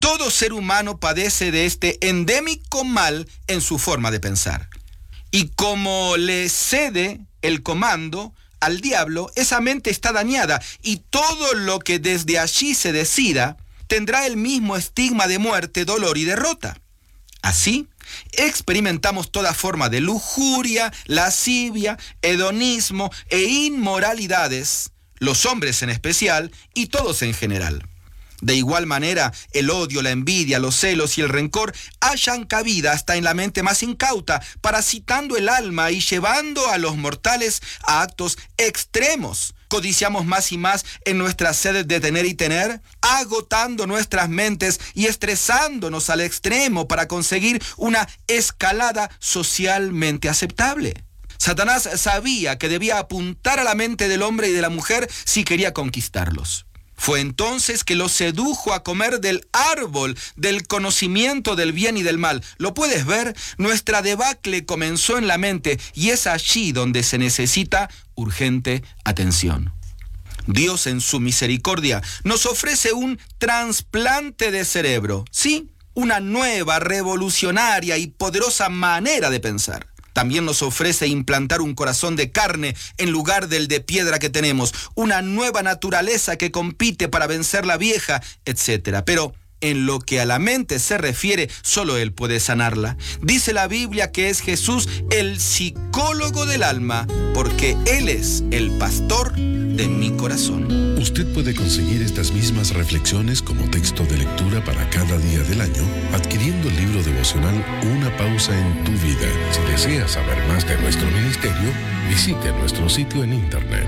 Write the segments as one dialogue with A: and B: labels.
A: Todo ser humano padece de este endémico mal en su forma de pensar. Y como le cede el comando al diablo, esa mente está dañada y todo lo que desde allí se decida tendrá el mismo estigma de muerte, dolor y derrota. Así, experimentamos toda forma de lujuria, lascivia, hedonismo e inmoralidades, los hombres en especial y todos en general. De igual manera, el odio, la envidia, los celos y el rencor hallan cabida hasta en la mente más incauta, parasitando el alma y llevando a los mortales a actos extremos. Codiciamos más y más en nuestra sed de tener y tener, agotando nuestras mentes y estresándonos al extremo para conseguir una escalada socialmente aceptable. Satanás sabía que debía apuntar a la mente del hombre y de la mujer si quería conquistarlos. Fue entonces que los sedujo a comer del árbol del conocimiento del bien y del mal. ¿Lo puedes ver? Nuestra debacle comenzó en la mente y es allí donde se necesita urgente atención. Dios en su misericordia nos ofrece un trasplante de cerebro, sí, una nueva, revolucionaria y poderosa manera de pensar. También nos ofrece implantar un corazón de carne en lugar del de piedra que tenemos, una nueva naturaleza que compite para vencer la vieja, etc. Pero en lo que a la mente se refiere, solo Él puede sanarla. Dice la Biblia que es Jesús el psicólogo del alma, porque Él es el pastor de mi corazón.
B: Usted puede conseguir estas mismas reflexiones como texto de lectura para cada día del año, adquiriendo el libro devocional Una pausa en tu vida. Si desea saber más de nuestro ministerio, visite nuestro sitio en internet,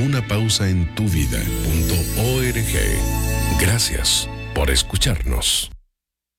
B: unapausaentuvida.org. Gracias por escucharnos.